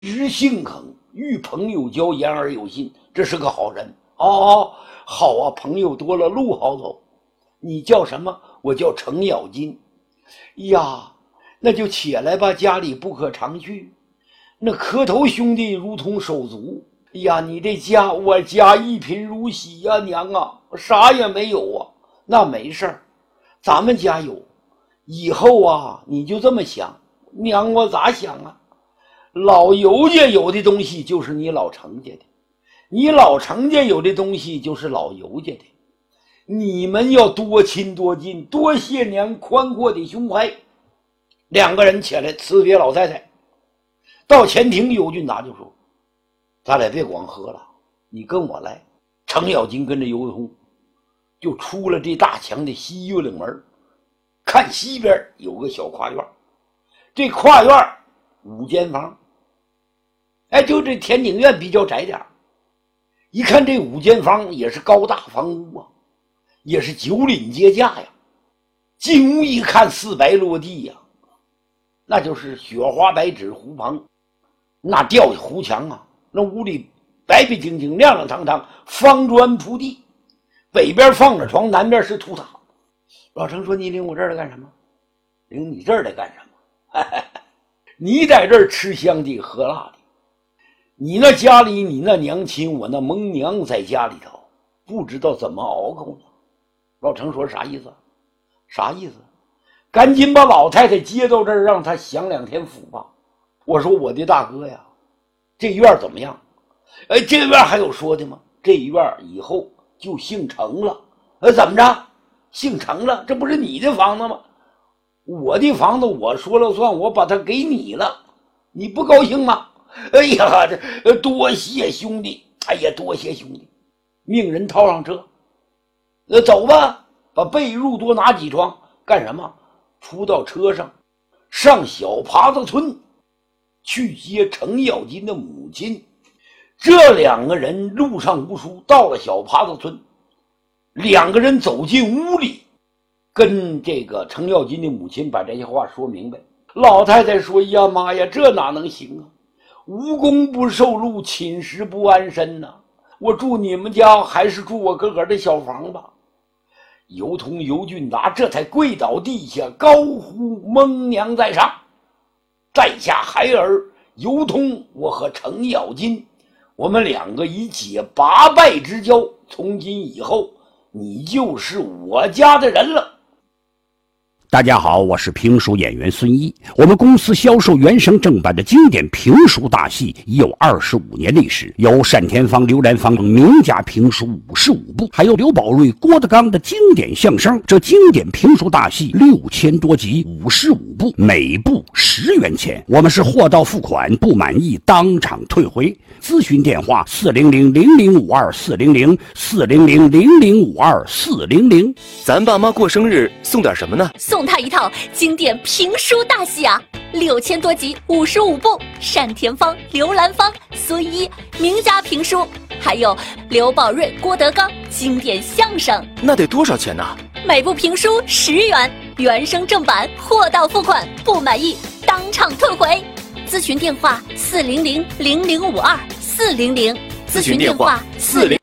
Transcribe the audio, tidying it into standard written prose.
知性恳，遇朋友交，言而有信，这是个好人。哦，好啊，朋友多了路好走。你叫什么？我叫程咬金。呀，那就且来吧，家里不可常去。那磕头兄弟如同手足。呀，你这家，我家一贫如洗呀，娘啊，啥也没有啊。那没事儿，咱们家有。以后啊，你就这么想。娘，我咋想啊？老尤家有的东西就是你老程家的，你老程家有的东西就是老尤家的。你们要多亲多近，多谢娘宽阔的胸怀。两个人起来辞别老太太，到前庭，尤俊达就说：“咱俩别光喝了，你跟我来。”程咬金跟着尤通就出了这大墙的西月岭门，看西边有个小跨院，这跨院5间房。哎，就这天井院比较窄点，一看这5间房也是高大房屋啊，也是9岭阶架呀。进屋一看，四白落地呀，那就是雪花白纸湖旁，那吊湖墙啊，那屋里白白净净亮亮堂堂，方砖铺地，北边放着床，南边是土塔。老程说：“你领我这儿来干什么？”“领你这儿来干什么？你在这儿吃香的喝辣的，你那家里你那娘亲我那蒙娘在家里头，不知道怎么熬口呢。”老程说：“啥意思？啥意思？赶紧把老太太接到这儿，让她享2天福吧。”我说：“我的大哥呀，这院怎么样？”“哎，这院还有说的吗？这院以后就姓程了。”“怎么着？姓程了？这不是你的房子吗？我的房子我说了算，我把它给你了，你不高兴吗？”“哎呀，这多谢兄弟！哎呀，多谢兄弟！”命人套上车，走吧，把被褥多拿几床。干什么？出到车上，上小耙子村去接程咬金的母亲。这2个人路上无书，到了小耙子村，2个人走进屋里，跟这个程咬金的母亲把这些话说明白。老太太说：“呀妈呀，这哪能行啊？无功不受禄，寝食不安身呐！我住你们家还是住我哥哥的小房吧。”尤通、尤俊达这才跪倒地下，高呼：“蒙娘在上，在下孩儿尤通，我和程咬金，我们2个已结8拜之交，从今以后你就是我家的人了。” 大家好，我是评书演员孙一。我们公司销售原声正版的经典评书大戏已有25年历史，有单田芳、刘兰芳名家评书55部，还有刘宝瑞、郭德纲的经典相声。这经典评书大戏6000多集，55部，每部10元钱。我们是货到付款，不满意当场退回。咨询电话400-0052-400，400-0052-400。 咱爸妈过生日送点什么呢？ 送他一套经典评书大戏啊，6000多集，55部，单田芳、刘兰芳、孙一名家评书，还有刘宝瑞、郭德纲经典相声。 那得多少钱呢？ 每部评书10元，原声正版，货到付款，不满意当场退回。咨询电话400-0052-400，咨询电话400。